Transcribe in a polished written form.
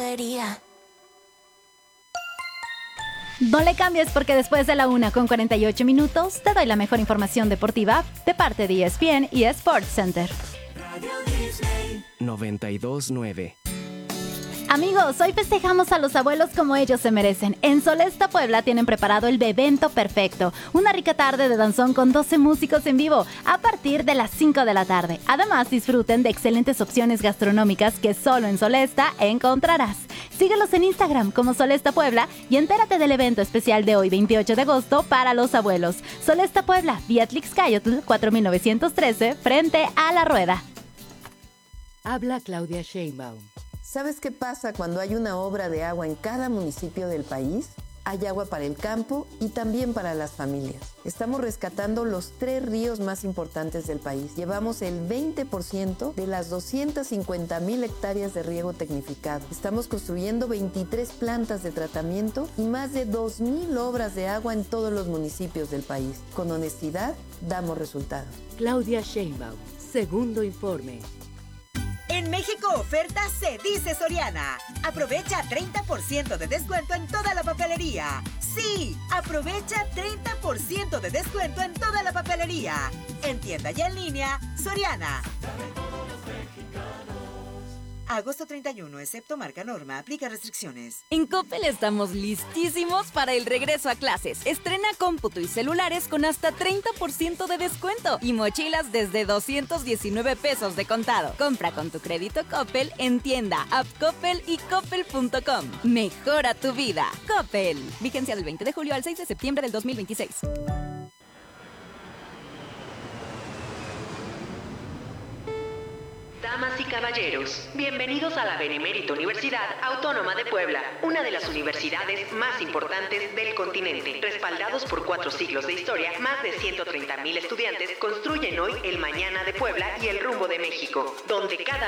papelería. No le cambies porque después de la 1:48 te doy la mejor información deportiva de parte de ESPN y Sports Center. Radio Disney 92.9. Amigos, hoy festejamos a los abuelos como ellos se merecen. En Solesta, Puebla, tienen preparado el Bebento Perfecto, una rica tarde de danzón con 12 músicos en vivo a partir de las 5 de la tarde. Además, disfruten de excelentes opciones gastronómicas que solo en Solesta encontrarás. Síguelos en Instagram como Solesta Puebla y entérate del evento especial de hoy, 28 de agosto, para los abuelos. Solesta Puebla, vía Tlixcayotl, 4913, frente a La Rueda. Habla Claudia Sheinbaum. ¿Sabes qué pasa cuando hay una obra de agua en cada municipio del país? Hay agua para el campo y también para las familias. Estamos rescatando los 3 ríos más importantes del país. Llevamos el 20% de las 250,000 hectáreas de riego tecnificado. Estamos construyendo 23 plantas de tratamiento y más de 2,000 obras de agua en todos los municipios del país. Con honestidad, damos resultados. Claudia Sheinbaum, segundo informe. En México oferta se dice Soriana. Aprovecha 30% de descuento en toda la papelería. Sí, aprovecha 30% de descuento en toda la papelería. En tienda y en línea, Soriana. Agosto 31, excepto marca Norma, aplica restricciones. En Coppel estamos listísimos para el regreso a clases. Estrena cómputo y celulares con hasta 30% de descuento y mochilas desde 219 pesos de contado. Compra con tu crédito Coppel en tienda, app Coppel y coppel.com. Mejora tu vida. Coppel. Vigencia del 20 de julio al 6 de septiembre del 2026. Damas y caballeros, bienvenidos a la Benemérita Universidad Autónoma de Puebla, una de las universidades más importantes del continente. Respaldados por 4 siglos de historia, más de 130,000 estudiantes construyen hoy el mañana de Puebla y el rumbo de México, donde cada